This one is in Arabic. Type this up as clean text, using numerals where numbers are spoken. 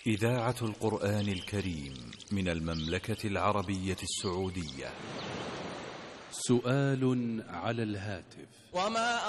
إذاعة القرآن الكريم من المملكة العربية السعودية. سؤال على الهاتف.